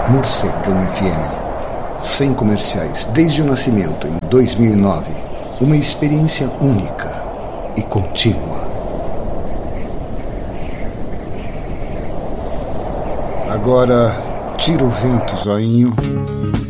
Morcegão FM. Sem comerciais, desde o nascimento, em 2009. Uma experiência única e contínua. Agora, tira o vento, zoinho.